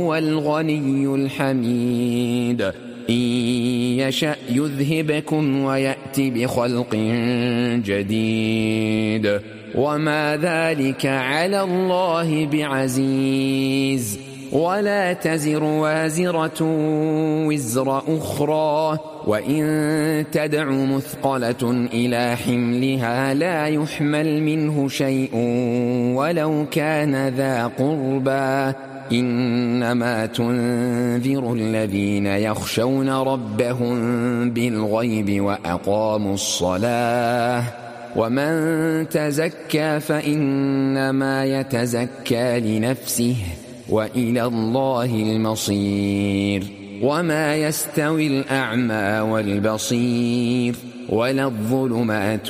هو الغني الحميد إن يشأ يذهبكم ويأت بخلق جديد وما ذلك على الله بعزيز ولا تزر وازرة وزر أخرى وإن تدع مثقلة إلى حملها لا يحمل منه شيء ولو كان ذا قربى إنما تنذر الذين يخشون ربهم بالغيب وأقاموا الصلاة ومن تزكى فإنما يتزكى لنفسه وإلى الله المصير وما يستوي الأعمى والبصير ولا الظلمات